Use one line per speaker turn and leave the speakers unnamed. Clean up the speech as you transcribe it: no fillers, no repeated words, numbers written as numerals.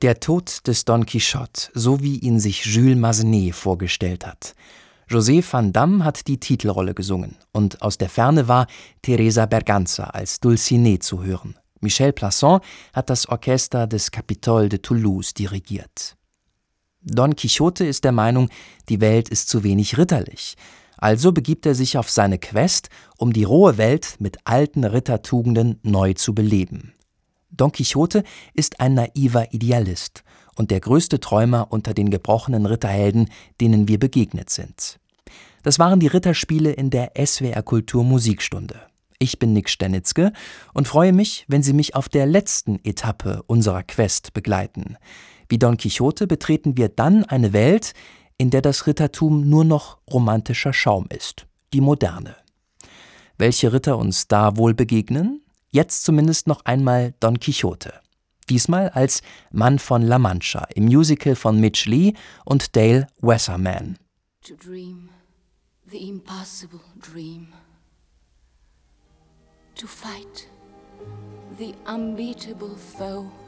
Der Tod des Don Quichotte, so wie ihn sich Jules Massenet vorgestellt hat. José van Damme hat die Titelrolle gesungen und aus der Ferne war Teresa Berganza als Dulcinée zu hören. Michel Plasson hat das Orchester des Capitole de Toulouse dirigiert. Don Quixote ist der Meinung, die Welt ist zu wenig ritterlich. Also begibt er sich auf seine Quest, um die rohe Welt mit alten Rittertugenden neu zu beleben. Don Quixote ist ein naiver Idealist und der größte Träumer unter den gebrochenen Ritterhelden, denen wir begegnet sind. Das waren die Ritterspiele in der SWR Kultur Musikstunde. Ich bin Nick Sternitzke und freue mich, wenn Sie mich auf der letzten Etappe unserer Quest begleiten. Wie Don Quixote betreten wir dann eine Welt, in der das Rittertum nur noch romantischer Schaum ist, die Moderne. Welche Ritter uns da wohl begegnen? Jetzt zumindest noch einmal Don Quixote. Diesmal als Mann von La Mancha im Musical von Mitch Lee und Dale Wasserman.
To dream the impossible dream. To fight the unbeatable foe.